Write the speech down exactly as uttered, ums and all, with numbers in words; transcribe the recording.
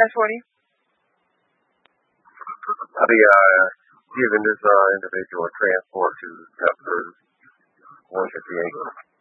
ten forty. I'll be uh, giving this uh, individual transport to chapter one fifty-eight.